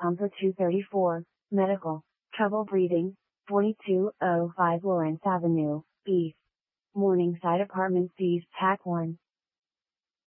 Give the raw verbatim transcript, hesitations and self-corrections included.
Pumper two thirty-four, Medical, Trouble Breathing, forty-two oh five Lawrence Avenue, East. Morningside Apartments East Tack one.